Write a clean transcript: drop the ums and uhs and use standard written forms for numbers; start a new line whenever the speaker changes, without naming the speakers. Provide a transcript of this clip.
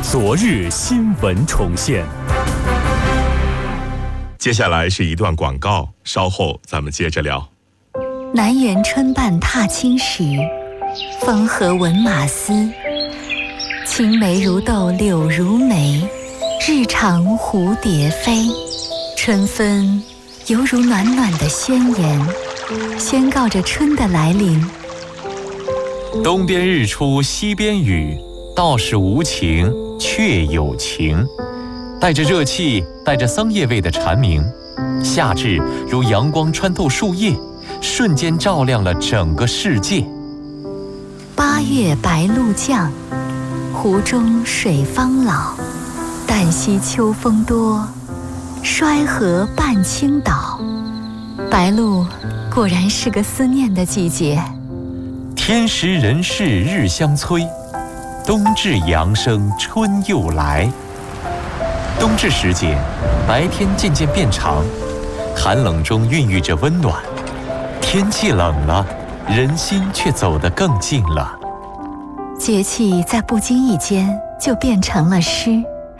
昨日新闻重现。
接下来是一段广告，稍后咱们接着聊。
南园春半踏青时，风和闻马嘶。青梅如豆柳如眉，日长蝴蝶飞。春分犹如暖暖的宣言，宣告着春的来临。
东边日出西边雨，道是无晴却有晴。带着热气，带着桑叶味的蝉鸣，夏至如阳光穿透树叶，瞬间照亮了整个世界。
八月白露降，湖中水方老。旦夕秋风多，衰河半倾倒。白露果然是个思念的季节。
天时人事日相催，冬至阳生春又来。冬至时节，白天渐渐变长，寒冷中孕育着温暖。天气冷了，人心却走得更近了。
节气在不经意间就变成了诗，